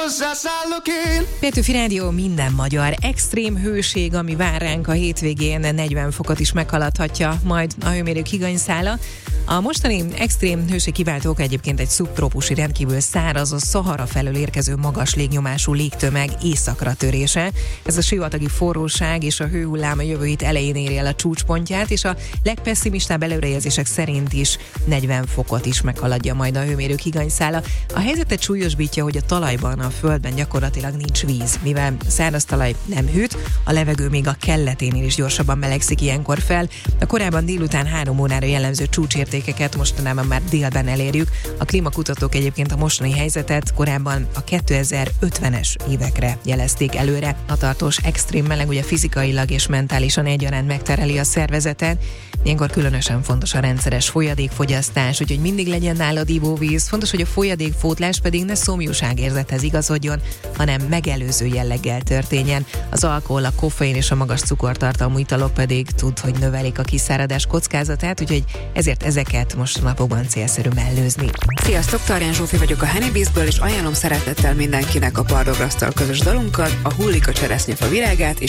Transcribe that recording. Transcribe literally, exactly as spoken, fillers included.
Petőfi Rádió, minden magyar. Extrém hőség, ami vár ránk a hétvégén, negyven fokot is meghaladhatja majd a hőmérők higanyszála. A mostani extrém hőség kiváltók egyébként egy szubtrópusi rendkívül száraz, a Szahara felől érkező magas légnyomású légtömeg északra törése. Ez a sivatagi forróság és a hőhullám a jövő hét elején éri el a csúcspontját, és a legpesszimistább előrejelzések szerint is negyven fokot is meghaladja majd a hőmérők higanyszála. A helyzetet súlyosbítja, hogy a talajban, a földben gyakorlatilag nincs víz, mivel száraz talaj nem hűt, a levegő még a kelleténél is gyorsabban melegszik ilyenkor fel. A korábban délután három órára jellemző csúcsértékeket mostanában már délben elérjük. A klímakutatók egyébként a mostani helyzetet korábban a kétezer-ötvenes évekre jelezték előre. A tartós extrém meleg ugye fizikailag és mentálisan egyaránt megterheli a szervezetet. Ilyenkor különösen fontos a rendszeres folyadékfogyasztás, úgyhogy mindig legyen nálad ivóvíz. Fontos, hogy a folyadékfótlás pedig ne szomjúságérzethez igazodjon, hanem megelőző jelleggel történjen. Az alkohol, a koffein és a magas cukortartalmú italok pedig tud, hogy növelik a kiszáradás kockázatát, úgyhogy ezért ezeket most a napokban célszerű mellőzni. Sziasztok, Tarján Zsófi vagyok a Honeybizből, és ajánlom szeretettel mindenkinek a Pardograsztal közös dalunkat, a Hullik a cseresznyefa virágát, és